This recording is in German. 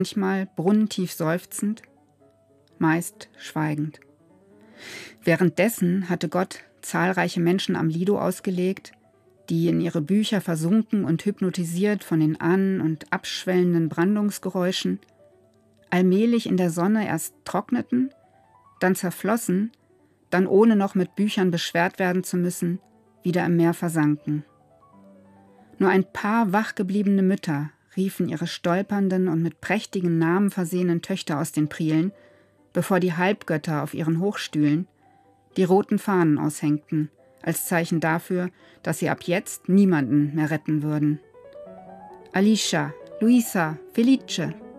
manchmal brunnentief seufzend, meist schweigend. Währenddessen hatte Gott zahlreiche Menschen am Lido ausgelegt, die in ihre Bücher versunken und hypnotisiert von den an- und abschwellenden Brandungsgeräuschen, allmählich in der Sonne erst trockneten, dann zerflossen, dann ohne noch mit Büchern beschwert werden zu müssen, wieder im Meer versanken. Nur ein paar wachgebliebene Mütter riefen ihre stolpernden und mit prächtigen Namen versehenen Töchter aus den Prielen, bevor die Halbgötter auf ihren Hochstühlen die roten Fahnen aushängten, als Zeichen dafür, dass sie ab jetzt niemanden mehr retten würden. Alicia, Luisa, Felice,